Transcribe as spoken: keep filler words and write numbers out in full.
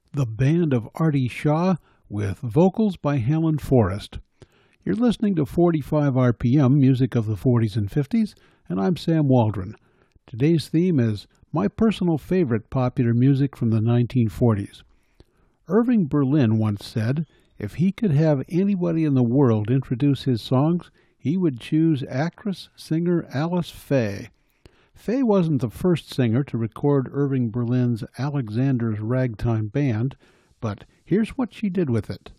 The Band of Artie Shaw with vocals by Helen Forrest. You're listening to forty-five R P M, music of the forties and fifties, and I'm Sam Waldron. Today's theme is my personal favorite popular music from the nineteen forties. Irving Berlin once said, if he could have anybody in the world introduce his songs, he would choose actress-singer Alice Faye. Faye wasn't the first singer to record Irving Berlin's Alexander's Ragtime Band, but here's what she did with it.